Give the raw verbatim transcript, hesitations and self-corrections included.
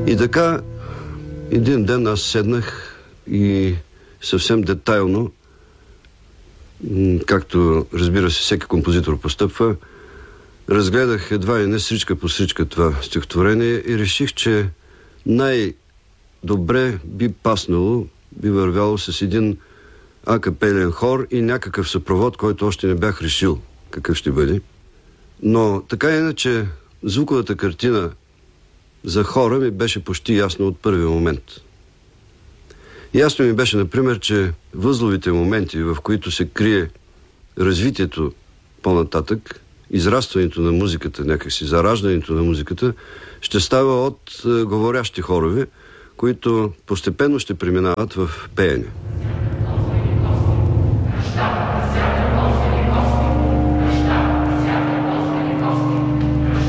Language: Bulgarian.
И така, един ден аз седнах и съвсем детайлно, както разбира се всеки композитор постъпва, разгледах едва и не сричка по сричка това стихотворение и реших, че най-добре би паснало, би вървяло с един акапелен хор и някакъв съпровод, който още не бях решил какъв ще бъде. Но така иначе звуковата картина за хора ми беше почти ясно от първия момент. Ясно ми беше, например, че възловите моменти, в които се крие развитието по-нататък, израстването на музиката, някакси зараждането на музиката, ще става от е, говорящи хорове, които постепенно ще преминават в пеене.